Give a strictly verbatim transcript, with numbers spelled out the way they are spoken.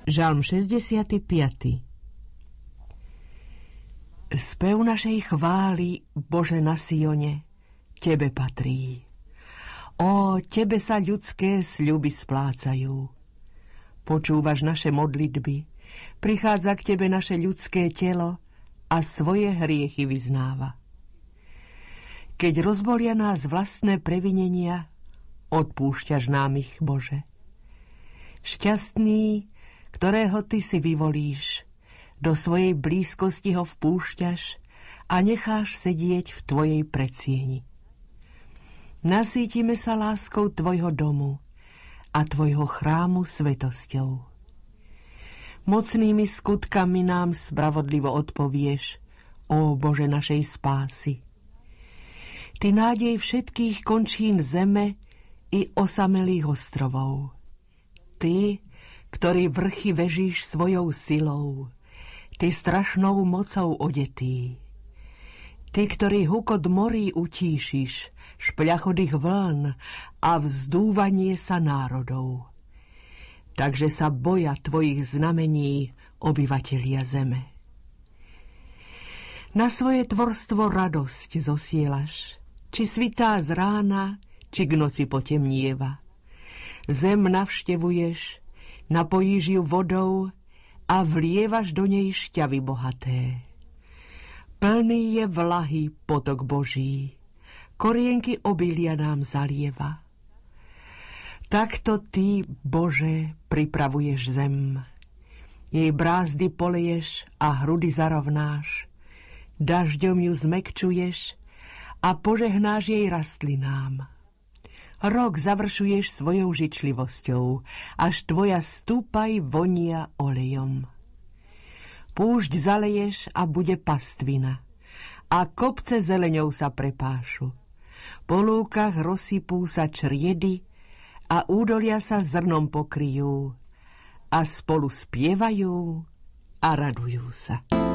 Žalm šesťdesiaty piaty. Spev našej chvály, Bože na Sione, Tebe patrí. Ó, Tebe sa ľudské sľuby splácajú. Počúvaš naše modlitby, prichádza k Tebe naše ľudské telo a svoje hriechy vyznáva. Keď rozbolia nás vlastné previnenia, odpúšťaš nám ich, Bože. Šťastný, ktorého Ty si vyvolíš, do svojej blízkosti ho vpúšťaš a necháš sedieť v Tvojej predsieni. Nasítime sa láskou Tvojho domu a Tvojho chrámu svetosťou. Mocnými skutkami nám spravodlivo odpovieš, ó Bože našej spásy. Ty nádej všetkých končín zeme i osamelých ostrovov. Ty, ktorý vrchy vežíš svojou silou, Ty strašnou mocou odetý. Ty, ktorý hukot morí utíšiš, špľachod ich vln a vzdúvanie sa národov. Takže sa boja Tvojich znamení obyvatelia zeme. Na svoje tvorstvo radosť zosielaš, či svitá z rána, či k noci potemnieva. Zem navštevuješ, napojíš ju vodou a vlievaš do nej šťavy bohaté. Plný je vlahy potok Boží, korienky obilia nám zalieva. Takto Ty, Bože, pripravuješ zem. Jej brázdy poleješ a hrudy zarovnáš, dažďom ju zmekčuješ a požehnáš jej rastlinám. Rok završuješ svojou žičlivosťou, až tvoja stúpaj vonia olejom. Púšť zaleješ a bude pastvina, a kopce zeleňou sa prepášu. Po lúkach rozsypú sa čriedy a údolia sa zrnom pokryjú a spolu spievajú a radujú sa.